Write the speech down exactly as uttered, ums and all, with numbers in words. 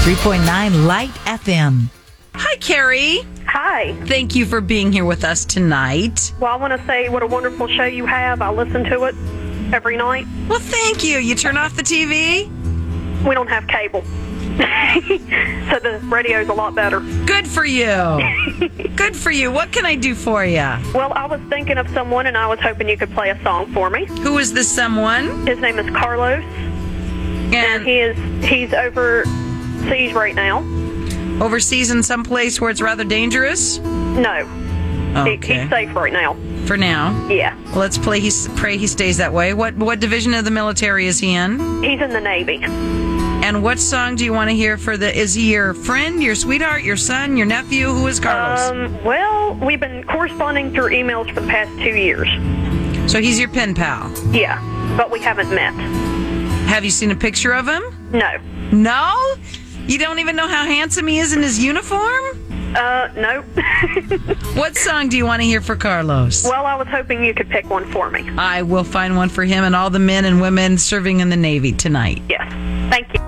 three point nine Light F M. Hi, Carrie. Hi. Thank you for being here with us tonight. Well, I want to say what a wonderful show you have. I listen to it every night. Well, thank you. You turn off the T V? We don't have cable. So the radio's a lot better. Good for you. Good for you. What can I do for you? Well, I was thinking of someone, and I was hoping you could play a song for me. Who is this someone? His name is Carlos, and And he is he's overseas right now. overseas in some place where it's rather dangerous? No, Okay. he, he's safe right now. For now. Yeah, Well, let's play. He, pray he stays that way. What what division of the military is he in? he's in the Navy. And what song do you want to hear for the... Is he your friend, your sweetheart, your son, your nephew? Who is Carlos? Um, well, we've been corresponding through emails for the past two years. So he's your pen pal. Yeah, but we haven't met. Have you seen a picture of him? No. No? You don't even know how handsome he is in his uniform? Uh, no. What song do you want to hear for Carlos? Well, I was hoping you could pick one for me. I will find one for him and all the men and women serving in the Navy tonight. Yes. Thank you.